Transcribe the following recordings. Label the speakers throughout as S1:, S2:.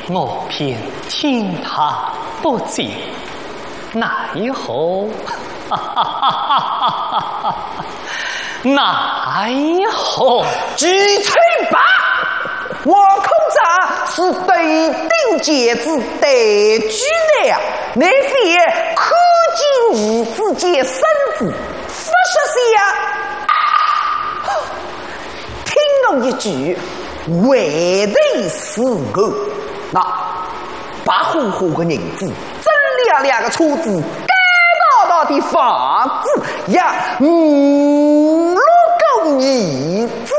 S1: 我便听他不见，奈何奈何？
S2: 举吹吧！我孔子是对顶节子得居了，乃非可敬义之间生子，不说下。听我一句，为对是我。那白乎乎的人子，真亮亮的车子，该道的房子呀，如公义子。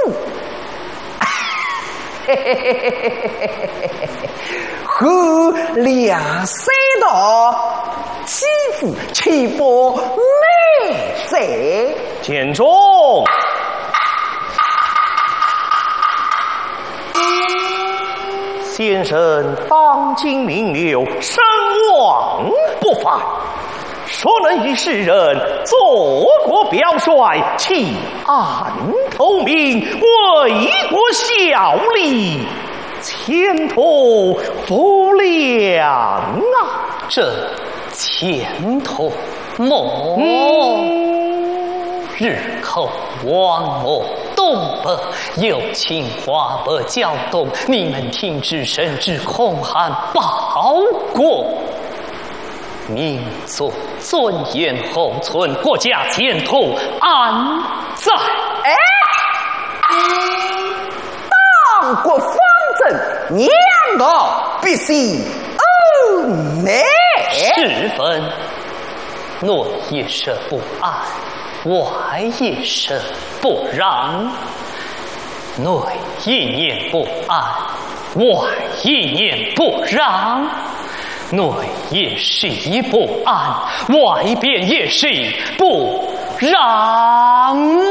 S2: 后两三道妻子岂不美贼？
S3: 见中，先生当今名流，声望不凡，说能与世人做国表率，弃暗投明，为国效力，前途无量啊！
S1: 这前途莫日后望我东北有青花北搅动，你们听之甚至空喊报国。民族尊严后存，国家前途安在？
S2: 当国方针，娘我必须内
S1: 十分，内也是不安，外也是不让。内一念不安，外一念不让。内也是不安，外边也是不让。